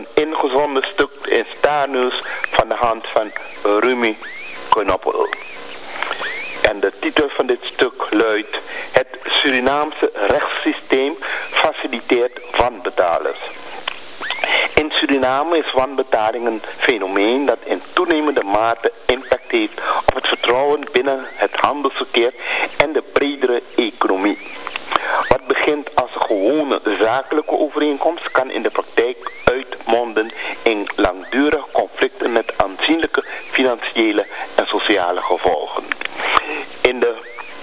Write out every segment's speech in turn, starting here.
ingezonden stuk in Staarnieuws van de hand van Rumi Knoppel. En de titel van dit stuk luidt: Het Surinaamse rechtssysteem faciliteert wanbetalers. In Suriname is wanbetaling een fenomeen dat in toenemende mate impact heeft op het vertrouwen binnen het handelsverkeer en de bredere economie. Wat begint als een gewone zakelijke overeenkomst kan in de praktijk uitmonden in langdurige conflicten met aanzienlijke financiële en sociale gevolgen. In de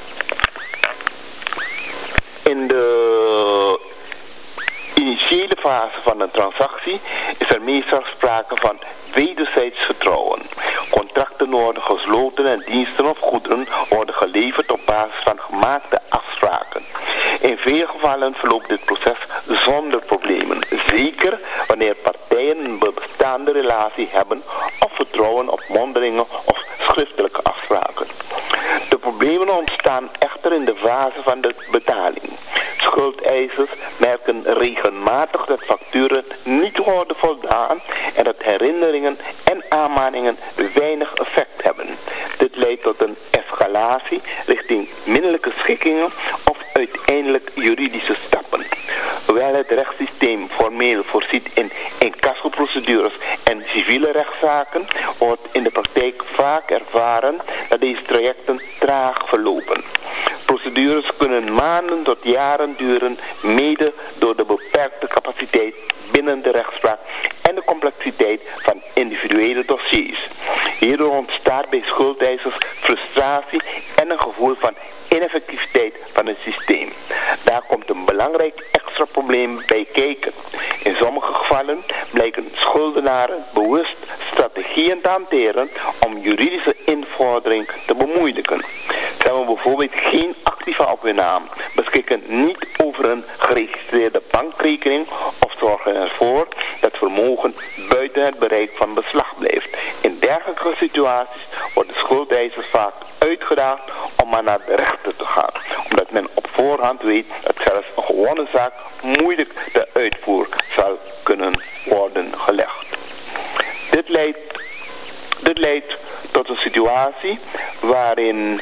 initiële fase van een transactie is er meestal sprake van wederzijds vertrouwen. Contracten worden gesloten en diensten of goederen worden geleverd op basis van gemaakte afspraken. In veel gevallen verloopt dit proces zonder problemen, zeker wanneer partijen een bestaande relatie hebben of vertrouwen op mondelinge of schriftelijke afspraken. De problemen ontstaan echter in de fase van de betaling. Schuldeisers merken regelmatig dat facturen niet worden voldaan en dat herinneringen en aanmaningen weinig effect hebben. Dit leidt tot een escalatie richting minderlijke schikkingen of uiteindelijk juridische stappen. Hoewel het rechtssysteem formeel voorziet in incassoprocedures en civiele rechtszaken, wordt in de praktijk vaak ervaren dat deze trajecten traag verlopen. Procedures kunnen maanden tot jaren duren, mede door de beperkte capaciteit binnen de rechtspraak en de complexiteit van individuele dossiers. Hierdoor ontstaat bij schuldeisers frustratie en een gevoel van ineffectiviteit van het systeem. Daar komt een belangrijk extra probleem bij kijken. In sommige gevallen blijken schuldenaren bewust strategieën te hanteren om juridische invordering te bemoeilijken. Ze hebben bijvoorbeeld geen activa op hun naam, beschikken niet over een geregistreerde bankrekening of zorgen ervoor dat vermogen buiten het bereik van beslag blijft. In dergelijke situaties worden schuldeisers vaak uitgedaagd om maar naar de rechter te gaan, omdat men op voorhand weet dat zelfs een gewone zaak moeilijk de uitvoer zal kunnen worden gelegd. Dit leidt tot een situatie waarin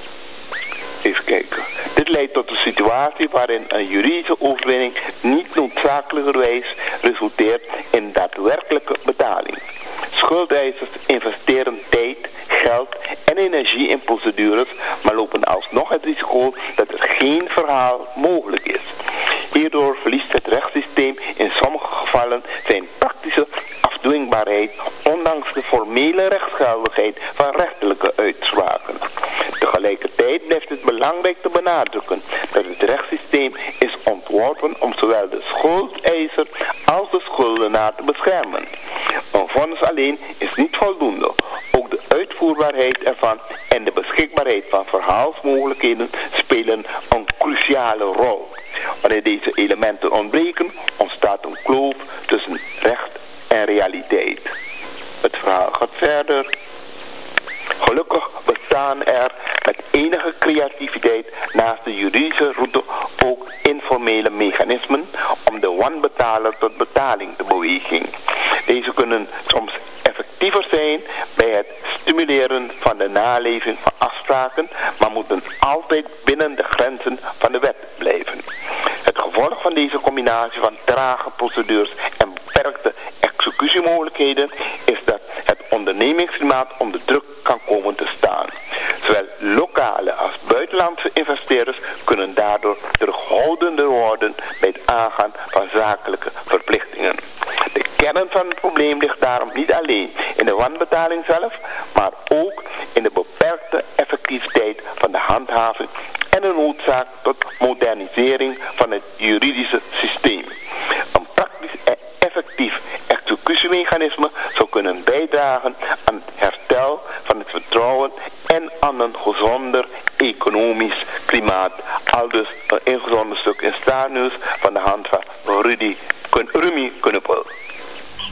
een juridische overwinning niet noodzakelijkerwijs resulteert in daadwerkelijke betaling. Schuldeisers investeren tijd, geld en energie in procedures, maar lopen alsnog het risico dat er geen verhaal mogelijk is. Hierdoor verliest het rechtssysteem in sommige gevallen zijn praktische afdwingbaarheid, ondanks de formele rechtsgeldigheid van rechterlijke uitspraken. Tegelijkertijd blijft het belangrijk te benadrukken dat het rechtssysteem is ontworpen om zowel de schuldeiser als de schuldenaar te beschermen. Een vonnis alleen is niet voldoende. Ook de uitvoerbaarheid ervan en de beschikbaarheid van verhaalsmogelijkheden spelen een cruciale rol. Wanneer deze elementen ontbreken, ontstaat een kloof tussen recht en realiteit. Het verhaal gaat verder. Gelukkig bestaan er met enige creativiteit naast de juridische route ook informele mechanismen om de wanbetaler tot betaling te bewegen. Deze kunnen soms effectiever zijn bij het stimuleren van de naleving van afspraken, maar moeten altijd binnen de grenzen van de wet blijven. Het gevolg van deze combinatie van trage procedures en beperkte executiemogelijkheden is dat het ondernemingsklimaat onder druk kan komen te staan. Zowel lokale als buitenlandse investeerders kunnen daardoor terughoudender worden bij het aangaan van zakelijke verplichtingen. De kern van het probleem ligt daarom niet alleen in de wanbetaling zelf, maar ook in de beperkte effectiviteit van de handhaving en de noodzaak tot modernisering van het juridische systeem. Een praktisch en effectief executiemechanisme zou kunnen bijdragen aan het herstel van het vertrouwen en aan een gezonder economisch klimaat. Aldus een ingezonden stuk in Staarnieuws van de hand van Rumi Knoppel.